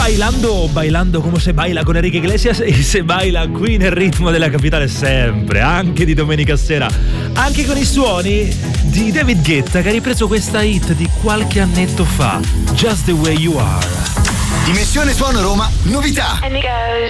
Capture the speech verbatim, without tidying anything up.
bailando, bailando come se baila con Enrique Iglesias e se baila qui nel ritmo della capitale sempre, anche di domenica sera, anche con i suoni di David Guetta che ha ripreso questa hit di qualche annetto fa, Just the Way You Are. Dimensione Suono Roma, novità.